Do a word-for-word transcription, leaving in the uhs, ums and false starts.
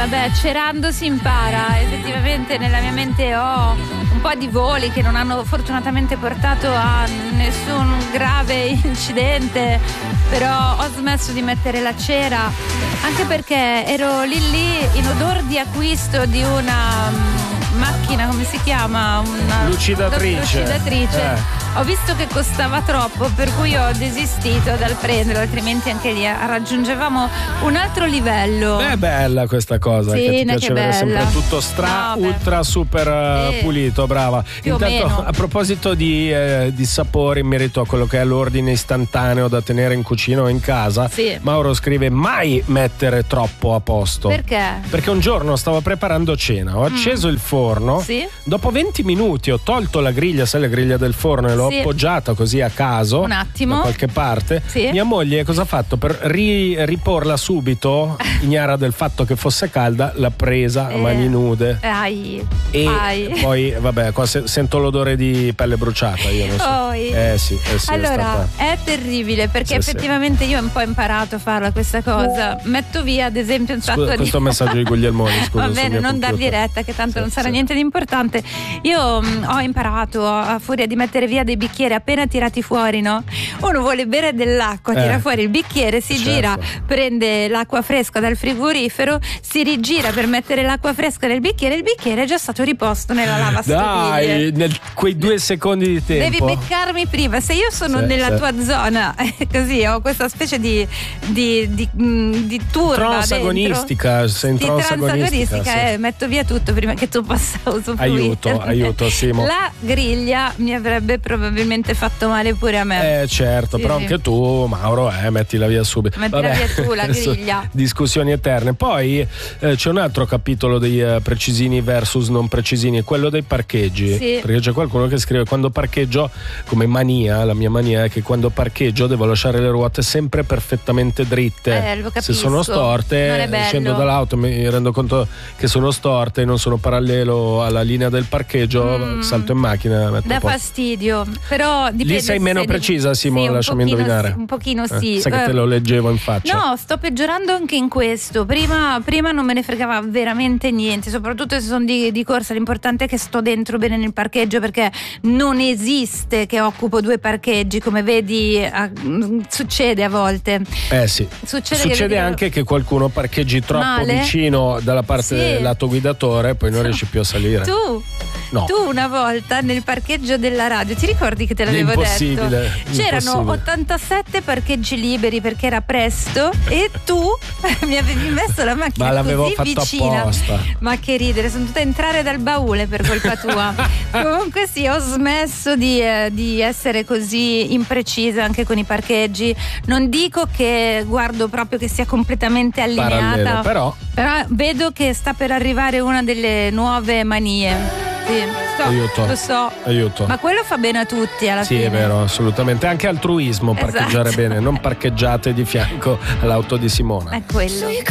vabbè, cerando si impara. Effettivamente nella mia mente ho un po' di voli che non hanno fortunatamente portato a nessun grave incidente, però ho smesso di mettere la cera anche perché ero lì lì in odor di acquisto di una um, macchina, come si chiama? Una lucidatrice. lucidatrice. Eh. Ho visto che costava troppo, per cui ho desistito dal prenderlo, altrimenti anche lì raggiungevamo un altro livello. È bella questa cosa, sì, che ti piace che avere bella. sempre tutto stra, no, ultra, super sì. pulito, brava. Più Intanto, a proposito di, eh, di sapori, in merito a quello che è l'ordine istantaneo da tenere in cucina o in casa, sì. Mauro scrive: mai mettere troppo a posto. Perché? Perché un giorno stavo preparando cena, ho acceso mm. il forno, sì. dopo venti minuti ho tolto la griglia, sai la griglia del forno, e l'ho sì. appoggiata così a caso un attimo da qualche parte. Sì. Mia moglie cosa ha fatto? Per ri- riporla subito, ignara del fatto che fosse calda, l'ha presa a eh. mani nude. Ai. E Ai. poi vabbè, qua se- sento l'odore di pelle bruciata, io non so. Oh, eh sì, eh sì, allora è, stata... è terribile perché sì, effettivamente sì. io ho un po' imparato a farla questa cosa. Metto via ad esempio un sacco scusa, di questo messaggio di Guglielmoni, scusa. Va bene, non computer. dargli retta che tanto sì, non sarà sì. niente di importante. Io mh, ho imparato a furia di mettere via dei bicchieri appena tirati fuori, no? Uno vuole bere dell'acqua, eh. tira fuori il bicchiere, si certo. gira, prende l'acqua fresca dal frigorifero, si rigira per mettere l'acqua fresca nel bicchiere, il bicchiere è già stato riposto nella lavastoviglie. Dai, nel, quei due secondi di tempo. Devi beccarmi prima. Se io sono sì, nella sì. tua zona, così ho questa specie di di, di, di turba transagonistica, dentro. sei in Di transagonistica, transagonistica, sì. eh, metto via tutto prima che tu possa usufruire. Aiuto, aiuto, Simo. La griglia mi avrebbe probabilmente fatto male pure a me. Eh certo, sì, però sì. anche tu, Mauro, eh, mettila via subito. Mettila Vabbè, via tu la griglia. Discussioni eterne. Poi eh, c'è un altro capitolo dei eh, precisini versus non precisini, quello dei parcheggi. Sì. Perché c'è qualcuno che scrive: quando parcheggio, come mania, la mia mania è che quando parcheggio devo lasciare le ruote sempre perfettamente dritte. Eh, lo capisco. Se sono storte, non è bello. scendo dall'auto, mi rendo conto che sono storte e non sono parallelo alla linea del parcheggio, mm. salto in macchina. Metto Dà fastidio, però dipende. Lì sei meno se precisa, Simo, sì, lasciami pochino indovinare. Sì, un pochino eh, sì. Sai che te lo leggevo in faccia. No, sto peggiorando anche in questo. Prima, prima non me ne fregava veramente niente, soprattutto se sono di, di corsa. L'importante è che sto dentro bene nel parcheggio, perché non esiste che occupo due parcheggi, come vedi a, succede a volte. Eh sì. Succede, Succede che anche che qualcuno parcheggi troppo male. vicino dalla parte sì. lato guidatore, poi non riesci più a salire. Tu No. Tu una volta nel parcheggio della radio, ti ricordi che te l'avevo impossibile, detto? C'erano impossibile. ottantasette parcheggi liberi perché era presto e tu mi avevi messo la macchina Ma l'avevo così fatto vicina. apposta. Ma che ridere, sono dovuta entrare dal baule per colpa tua. Comunque sì, ho smesso di, eh, di essere così imprecisa anche con i parcheggi. Non dico che guardo proprio che sia completamente allineata, Parallelo, però però vedo che sta per arrivare una delle nuove manie. Sì, so, aiuto, lo so. aiuto. Ma quello fa bene a tutti alla sì, fine. è vero, assolutamente. Anche altruismo, Esatto. parcheggiare bene, non parcheggiate di fianco all'auto di Simona. È quello.